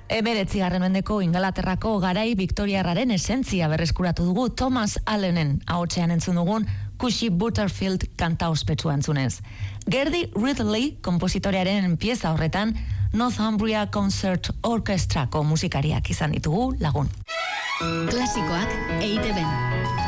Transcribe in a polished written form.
19. mendeko Ingalaterrako garai viktoriarraren esentzia berreskuratu dugu Thomas Allenen ahotsean entzun dugun Cushy Butterfield kanta ospetsua entzunez. Gerdy Ridley konpositorearen pieza horretan Northumbria Concert Orchestrako musikariak izan ditugu lagun. Klasikoak EITB.